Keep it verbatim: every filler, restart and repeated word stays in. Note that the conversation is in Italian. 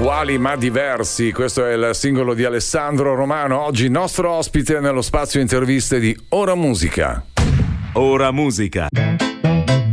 uguali ma diversi, questo è il singolo di Alessandro Romano, oggi nostro ospite nello spazio interviste di Ora Musica. Ora Musica.